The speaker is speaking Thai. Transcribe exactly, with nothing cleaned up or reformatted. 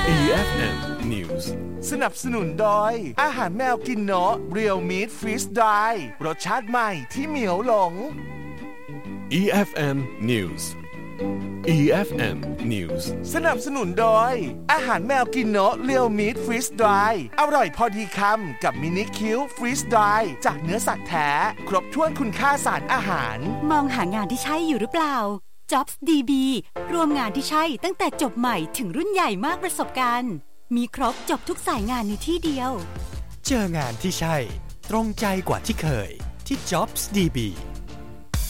อี เอฟ เอ็ม News สนับสนุนโดยอาหารแมวกินเนาะ Real Meat Freeze Dry รสชาติใหม่ที่เหมียวหลงอี เอฟ เอ็ม News อี เอฟ เอ็ม News สนับสนุนโดยอาหารแมวกินเนาะ Real Meat Freeze Dry อร่อยพอดีคำกับมินิคิว Freeze Dry จากเนื้อสัตว์แท้ครบถ้วนคุณค่าสารอาหารมองหางานที่ใช่อยู่หรือเปล่า Jobs ดี บี รวมงานที่ใช่ตั้งแต่จบใหม่ถึงรุ่นใหญ่มากประสบการณ์มีครบจบทุกสายงานในที่เดียวเจองานที่ใช่ตรงใจกว่าที่เคยที่ Jobs ดี บี